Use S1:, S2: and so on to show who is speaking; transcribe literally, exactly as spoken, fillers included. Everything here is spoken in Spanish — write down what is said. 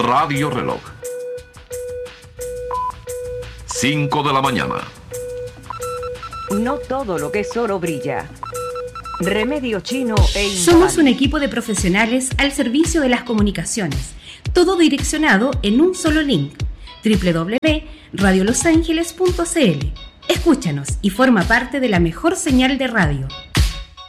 S1: Radio Reloj. cinco de la mañana.
S2: No todo lo que es oro brilla. Remedio Chino e Impar.
S3: Somos un equipo de profesionales al servicio de las comunicaciones. Todo direccionado en un solo link. doble u doble u doble u punto radio los ángeles punto c l. Escúchanos y forma parte de la mejor señal de radio.